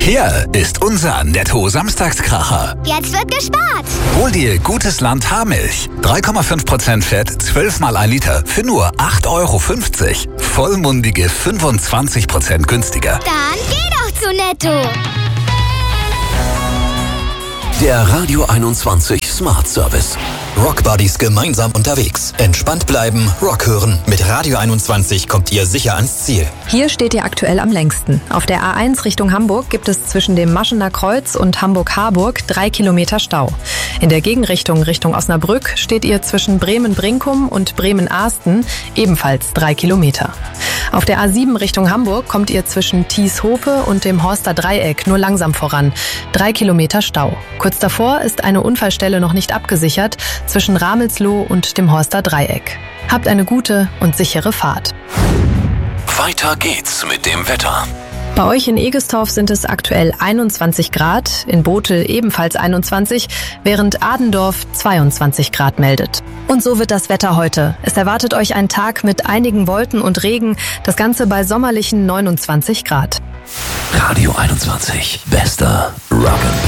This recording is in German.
Hier ist unser Netto-Samstagskracher. Jetzt wird gespart. Hol dir Gutes Land Haarmilch. 3,5% Fett, 12 mal 1 Liter für nur 8,50 €. Vollmundige 25% günstiger. Dann geh doch zu Netto. Der Radio 21 Smart Service. Rock Buddies gemeinsam unterwegs. Entspannt bleiben, Rock hören. Mit Radio 21 kommt ihr sicher ans Ziel. Hier steht ihr aktuell am längsten. Auf der A1 Richtung Hamburg gibt es zwischen dem Maschener Kreuz und Hamburg-Harburg 3 Kilometer Stau. In der Gegenrichtung Richtung Osnabrück steht ihr zwischen Bremen-Brinkum und Bremen-Ahsten ebenfalls 3 Kilometer. Auf der A7 Richtung Hamburg kommt ihr zwischen Thieshofe und dem Horster Dreieck nur langsam voran. 3 Kilometer Stau. Kurz davor ist eine Unfallstelle noch nicht abgesichert zwischen Ramelsloh und dem Horster Dreieck. Habt eine gute und sichere Fahrt. Weiter geht's mit dem Wetter. Bei euch in Egestorf sind es aktuell 21 Grad, in Botel ebenfalls 21, während Adendorf 22 Grad meldet. Und so wird das Wetter heute. Es erwartet euch ein Tag mit einigen Wolken und Regen, das Ganze bei sommerlichen 29 Grad. Radio 21, bester Rock'n'Roll.